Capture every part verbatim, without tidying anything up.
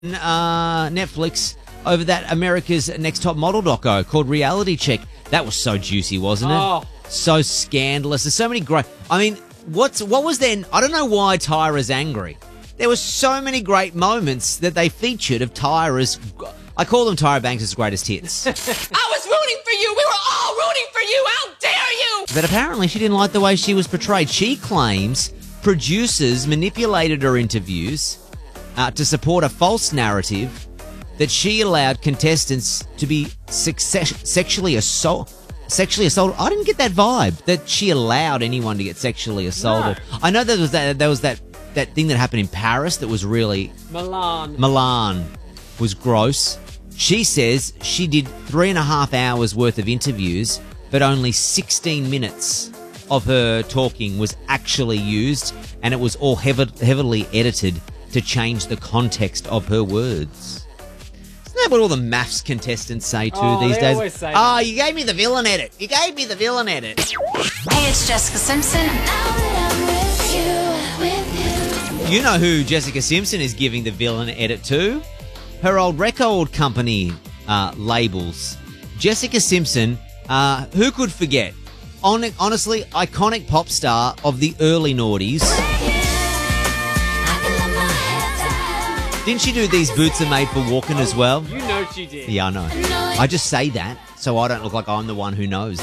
uh, Netflix over that America's Next Top Model doco called Reality Check. That was so juicy, wasn't it? Oh. So scandalous. There's so many great... I mean, what's what was then... I don't know why Tyra's angry. There were so many great moments that they featured of Tyra's... I call them Tyra Banks' greatest hits. I was rooting for you. We were all rooting for you. How dare you? But apparently she didn't like the way she was portrayed. She claims producers manipulated her interviews uh, to support a false narrative that she allowed contestants to be success- sexually assault, sexually assaulted. I didn't get that vibe that she allowed anyone to get sexually assaulted. No. I know there was that there was that, that thing that happened in Paris that was really Milan. Milan was gross. She says she did three and a half hours worth of interviews, but only sixteen minutes of her talking was actually used, and it was all heav- heavily edited to change the context of her words. Isn't that what all the maths contestants say too oh, these they days? Always say oh, that. You gave me the villain edit. You gave me the villain edit. Hey, it's Jessica Simpson. You know who Jessica Simpson is giving the villain edit to? Her old record company uh, labels. Jessica Simpson, uh, who could forget? On, honestly, iconic pop star of the early noughties. Didn't she do These Boots Are Made for Walking as well? You know she did. Yeah, I know. I just say that so I don't look like I'm the one who knows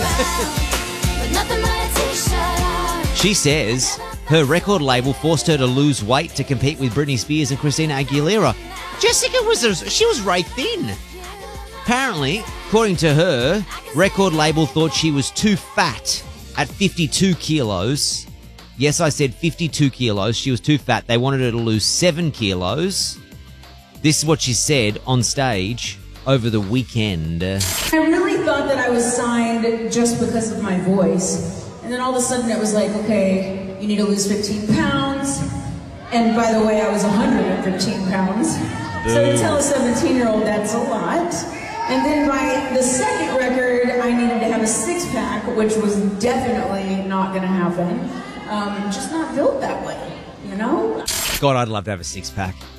that. She says her record label forced her to lose weight to compete with Britney Spears and Christina Aguilera. Jessica was a, she was right thin. Apparently, according to her, record label thought she was too fat at fifty-two kilos. Yes, I said fifty-two kilos. She was too fat. They wanted her to lose seven kilos. This is what she said on stage over the weekend. I really thought that I was signed just because of my voice. And then all of a sudden it was like, okay, you need to lose fifteen pounds. And by the way, I was one hundred fifteen pounds. So to tell a seventeen-year-old, that's a lot. And then by the second record, I needed to have a six-pack, which was definitely not going to happen. Um, just not built that way, you know? God, I'd love to have a six-pack.